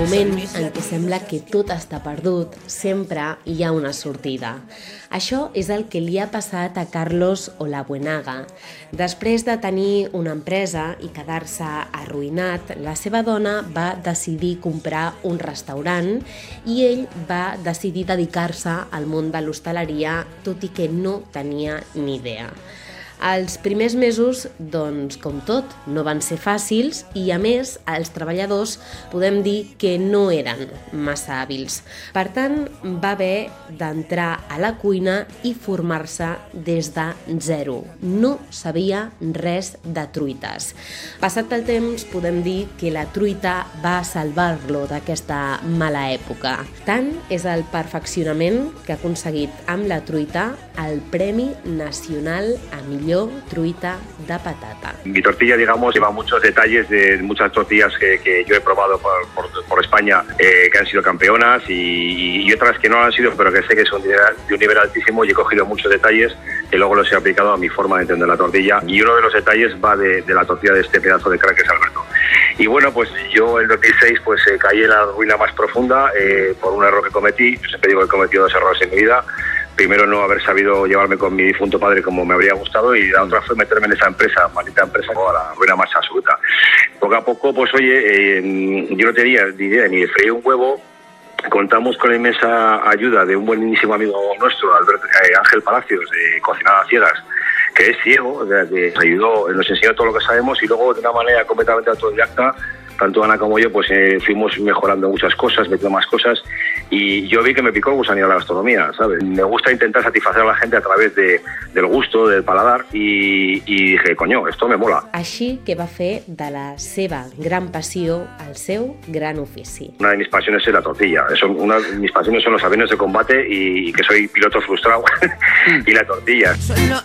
moment en què sembla que tot està perdut, sempre hi ha una sortida. Això és el que li ha passat a Carlos Olabuenaga. Després de tenir una empresa i quedar-se arruïnat, la seva dona va decidir comprar un restaurant i ell va decidir dedicar-se al món de l'hostaleria, tot i que no tenia ni idea. Els primers mesos, doncs, com tot, no van ser fàcils i, a més, els treballadors podem dir que no eren massa hàbils. Per tant, va haver d'entrar a la cuina i formar-se des de zero. No sabia res de truites. Passat el temps, podem dir que la truita va salvar-lo d'aquesta mala època. Tant és el perfeccionament que ha aconseguit amb la truita el Premi Nacional a millor truita de patata. Mi tortilla, digamos, lleva muchos detalles de muchas tortillas que yo he probado por España, que han sido campeonas y otras que no han sido, pero que sé que son de un nivel altísimo, y he cogido muchos detalles que luego los he aplicado a mi forma de entender la tortilla. Y uno de los detalles va de la tortilla de este pedazo de crack que es Alberto. Y bueno, pues yo en 2006 caí en la ruina más profunda por un error que cometí. Yo siempre digo que he cometido 2 errores en mi vida. Primero, no haber sabido llevarme con mi difunto padre como me habría gustado, y la otra fue meterme en esa empresa, maldita empresa, a la ruina más absoluta. Poco a poco, pues oye, yo no tenía ni idea ni de freír un huevo. Contamos con la inmensa ayuda de un buenísimo amigo nuestro, Ángel Palacios, de Cocinada a Ciegas, que es ciego, o sea, que nos ayudó, nos enseñó todo lo que sabemos, y luego de una manera completamente autodidacta, tanto Ana como yo, pues fuimos mejorando muchas cosas, metiendo más cosas, y yo vi que me picó el gusanillo de la gastronomía, ¿sabes? Me gusta intentar satisfacer a la gente a través del gusto, del paladar, y dije, coño, esto me mola. Així que va fer de la seva gran passió el seu gran ofici. Una de mis pasiones es la tortilla. Una de mis pasiones son los aviones de combate y que soy piloto frustrado y la tortilla.